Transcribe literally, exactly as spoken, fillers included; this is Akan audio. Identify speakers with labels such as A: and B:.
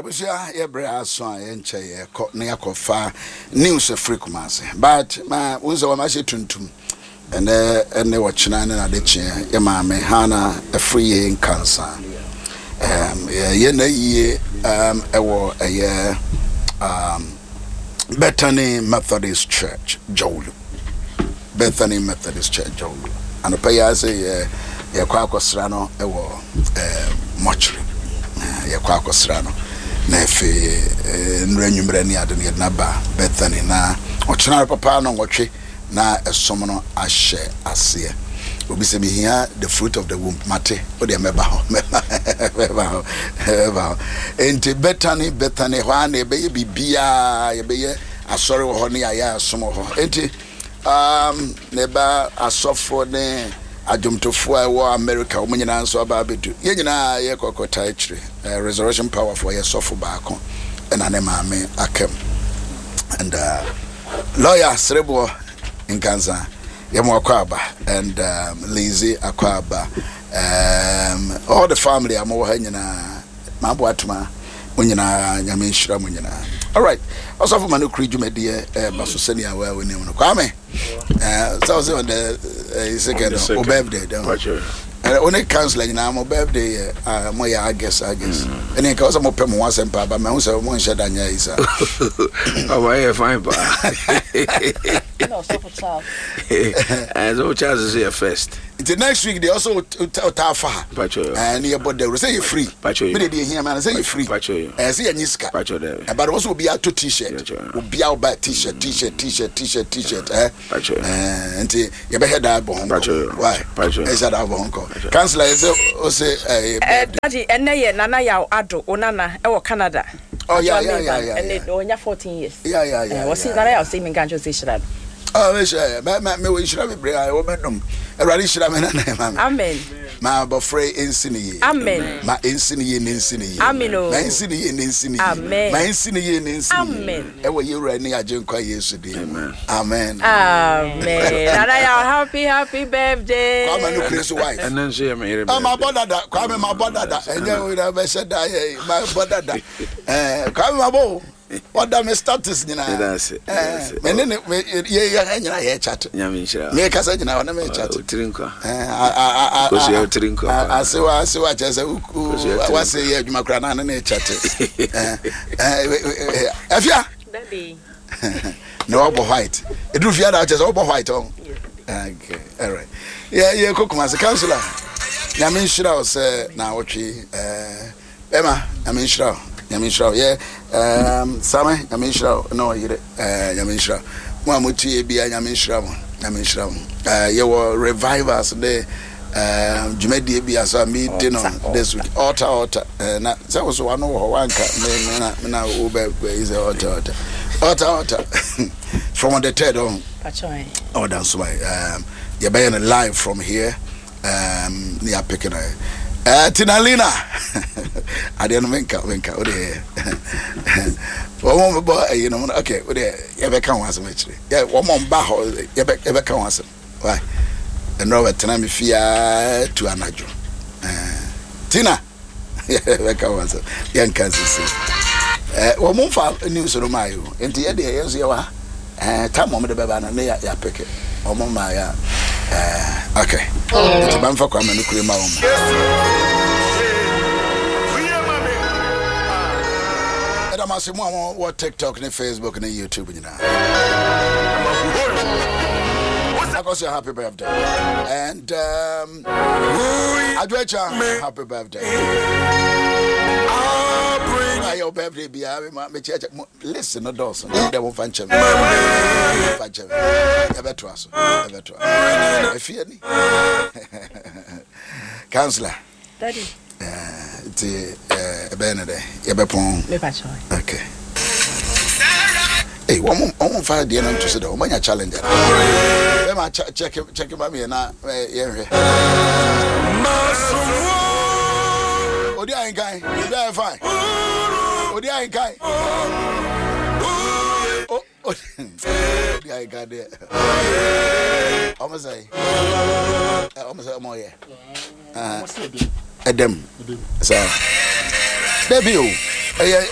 A: abusia ye bra so a ye nche ye ko na yakofa news free Kumasi but ma unzo wa ma she tuntum ene ene wachina na de che ye ma me hana a free in cancer um ye na ye um ewo eye um Bethany Methodist Church Jolu Bethany Methodist Church Jolu and pay as a ye kwa kwasra no ewo eh mortuary ye kwa kwasra no na efe nranyumre ni ade na ba Bethany na ochina papa no nwotwe na esom no ahye ase obi se hia the fruit of the womb mate o de meba ho meba ho meba enti Bethany Bethany hwa na ebe ye bibia ye be ye asori wo ho ne ya asom ho enti um neba asofo ne adwomtofo a wo America wo nyina nso aba bedu ye nyina ye kokota akire resurrection power for ye sofo baako na ne maame akem and uh, lawyer Srebo in Kansa Yemo Akwaba and um, Lizzie Akwaba um, all the family am wo hanyina mabo atuma munyina nyame nhira munyina. All right, also for manu krijumedie eh baso seni awa we ne kwame eh so so on the second o birthday don eh only counselor nyina mo birthday ah mo ya I guess I guess ene ka so mo pem one sempa ba me hu se mo nhye da nya isa
B: oh why fine ba
C: no so for child
B: and so child is here first.
A: The next week they also tafa and you about they say you free me dey hear man say you free eh say you niska but also be out to t-shirt will be out by t-shirt t-shirt t-shirt t-shirt t-shirt eh eh enti you be head that bon why is that bon cancel say o say eh
C: daddy enne ye nana ya ado onana e wo Canada
A: oh yeah yeah yeah yeah
C: and onya fourteen years
A: yeah yeah yeah
C: was see nana ya say me ganjo say shira
A: oh we share me me we shira be bring I wo menum Eradi shira me na
C: amen
A: ma bofre ensini
C: amen
A: ma ensini ye ensini
C: amen
A: ma ensini ye ensini
C: amen
A: ma ensini ye ensini
C: amen
A: e wo ye wura ni ajenkwa Yesu de amen
C: amen amen nana ya happy happy birthday
A: kwa no Chris wife
B: and then say me here
A: ma bodada kwa me ma bodada enye we na be sheda ye ma bodada eh kwa me ma bo what da me status nyina eh me ne ye ye nyina ye chat
B: nyame nhira
A: me kasa nyina na me chat
B: trinkwa
A: eh a a
B: ko se trinkwa
A: asewa asewa chese wase ye adwuma kra na na chat eh eh afia
C: daddy
A: no obo white edu fia da chese obo white on okay all right yeah yeah kokuma se counselor nyame nhira o se na wotwe eh ema nyame nhira nyame nhira yeah um same nyame nhira no yire eh nyame nhira mo amutie bia nyame nhira mo nyame nhira mo eh ye wo revivals de eh jumedie bia so me de no this week altar altar na say was one wo wanka me na me na obe is altar altar altar altar from the third on
C: pachoy
A: oh that's why um you be in live from here um near picking eh Tinalina I didn't menka menka o de one more boy you know okay o de you be kan was actually yeah one more ba ho you be you be kan was why and Robert na me fia to anajo eh Tina you be kan was yan kan sisi eh one more fa news no mayo enti ye de ye so ye wa eh time mo de be ba na ya ya peke one more ma ya eh okay enti ban fa kwa me no kure ma wo Masimu what TikTok and Facebook and YouTube you know. I got say happy birthday and um Adwecha happy birthday. I your birthday be me church listen no Dawson they won't find you. Find you. Ever to us. Ever to us. I fear ni. Counselor.
C: Daddy
A: eh ti eh benede ye bepon
C: me pacho
A: okay eh one one five dey na to say o manya challenge be ma check check ba me na ye hwe odi ayin kai odi ayin fine odi ayin kai oh odi ayin kai there omo say omo say omo ye ah Edem. So, debut.